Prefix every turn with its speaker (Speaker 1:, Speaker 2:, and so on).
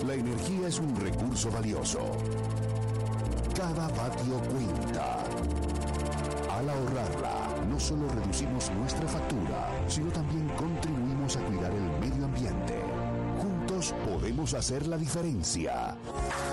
Speaker 1: La energía es un recurso valioso. Cada vatio cuenta. Al ahorrarla, no solo reducimos nuestra factura, sino también contribuimos a cuidar el medio ambiente. Juntos podemos hacer la diferencia.